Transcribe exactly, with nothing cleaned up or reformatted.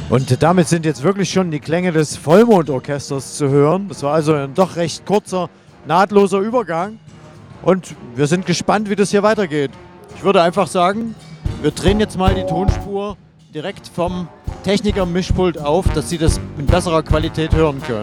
Und damit sind jetzt wirklich schon die Klänge des Vollmondorchesters zu hören. Das war also ein doch recht kurzer, nahtloser Übergang. Und wir sind gespannt, wie das hier weitergeht. Ich würde einfach sagen, wir drehen jetzt mal die Tonspur direkt vom Techniker-Mischpult auf, dass Sie das in besserer Qualität hören können.